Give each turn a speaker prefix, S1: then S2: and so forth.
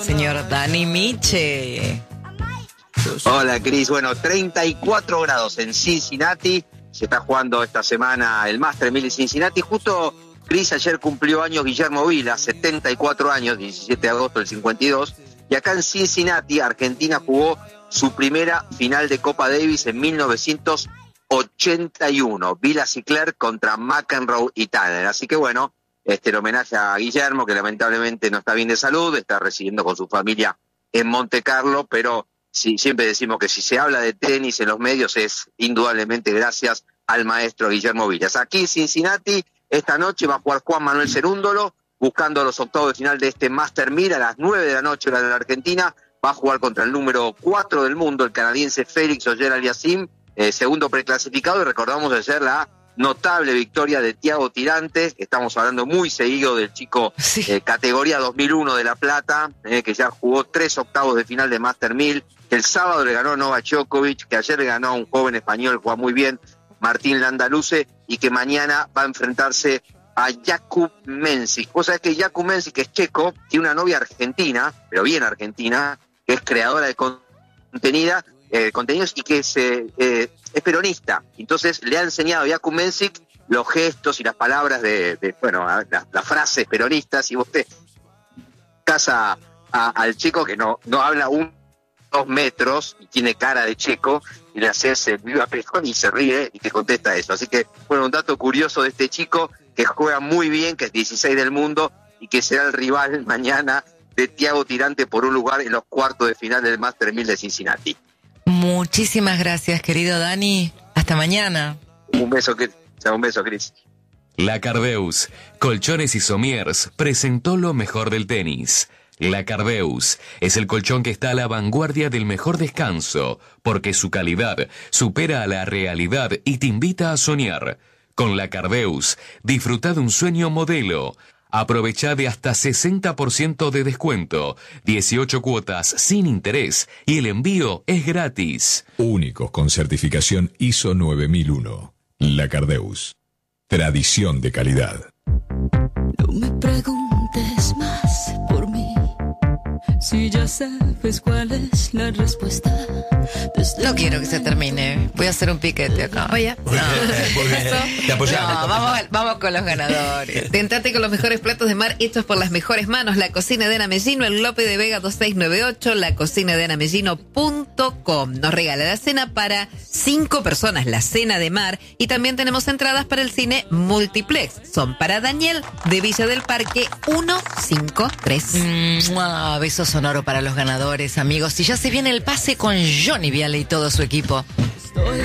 S1: Señor Dani Miche.
S2: Hola, Cris. Bueno, 34 grados en Cincinnati. Se está jugando esta semana el Master 1000 de Cincinnati. Justo, Cris, ayer cumplió años Guillermo Vila, 74 años, 17 de agosto del 52. Y acá en Cincinnati, Argentina jugó su primera final de Copa Davis en 1981. Vila Cicler contra McEnroe y Tanner. Así que bueno, el homenaje a Guillermo, que lamentablemente no está bien de salud, está residiendo con su familia en Monte Carlo, pero sí, siempre decimos que si se habla de tenis en los medios es indudablemente gracias al maestro Guillermo Vilas. Aquí en Cincinnati, esta noche va a jugar Juan Manuel Cerúndolo, buscando los octavos de final de este Master 1000 a las 9 de la noche, hora de la Argentina. Va a jugar contra el número 4 del mundo, el canadiense Félix Auger-Aliassime, segundo preclasificado, y recordamos ayer la notable victoria de Thiago Tirante. Estamos hablando muy seguido del chico categoría 2001 de La Plata, que ya jugó 3 octavos de final de Master 1000, que el sábado le ganó a Novak Djokovic, que ayer le ganó a un joven español, juega muy bien, Martín Landaluce, y que mañana va a enfrentarse a Jakub Mensik. Vos sabés que Jakub Mensik, que es checo, tiene una novia argentina, pero bien argentina, que es creadora de contenidos y que es peronista. Entonces le ha enseñado a Jakub Mensik los gestos y las palabras las frases peronistas, y vos te casa al chico que no habla 2 metros y tiene cara de checo, y le haces el viva Perón y se ríe y te contesta eso. Así que, bueno, un dato curioso de este chico que juega muy bien, que es 16 del mundo y que será el rival mañana de Thiago Tirante por un lugar en los cuartos de final del Master 1000 de Cincinnati.
S1: Muchísimas gracias, querido Dani. Hasta mañana.
S2: Un beso, Cris.
S3: La Cardeus, Colchones y Somiers, presentó lo mejor del tenis. La Cardeus es el colchón que está a la vanguardia del mejor descanso, porque su calidad supera a la realidad y te invita a soñar. Con La Cardeus, disfruta de un sueño modelo. Aprovecha de hasta 60% de descuento, 18 cuotas sin interés y el envío es gratis.
S4: Únicos con certificación ISO 9001. La Cardeus. Tradición de calidad.
S5: No me preguntes más por mí, si ya sabes cuál es la respuesta.
S1: No quiero que se termine. Voy a hacer un piquete acá. Oye,
S6: Te apoyamos.
S1: No, vamos con los ganadores. Tentate con los mejores platos de mar hechos por las mejores manos. La Cocina de Ana Mellino, el Lope de Vega 2698, lacocinadeanamellino.com. Nos regala la cena para 5 personas, la cena de mar, y también tenemos entradas para el cine Multiplex. Son para Daniel de Villa del Parque 153.
S7: Beso sonoro para los ganadores, amigos. Y ya se viene el pase con Johnny Viale y todo su equipo.